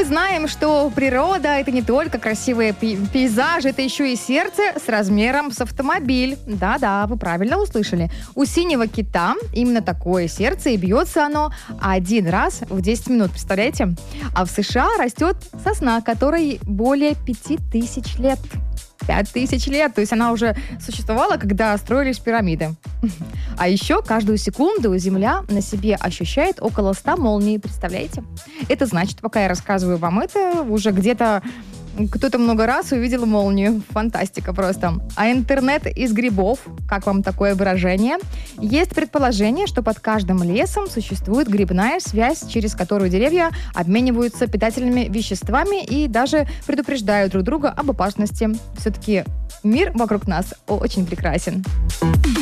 мы знаем, что природа — это не только красивые пейзажи, это еще и сердце с размером с автомобиль. Да-да, вы правильно услышали. У синего кита именно такое сердце, и бьется оно один раз в 10 минут, представляете? А в США растет сосна, которой более 5000 лет. 5000 лет, то есть она уже существовала, когда строились пирамиды. А еще каждую секунду Земля на себе ощущает около 100 молний, представляете? Это значит, пока я рассказываю вам это, уже где-то кто-то много раз увидел молнию. Фантастика просто. А интернет из грибов, как вам такое выражение? Есть предположение, что под каждым лесом существует грибная связь, через которую деревья обмениваются питательными веществами и даже предупреждают друг друга об опасности. Все-таки мир вокруг нас очень прекрасен.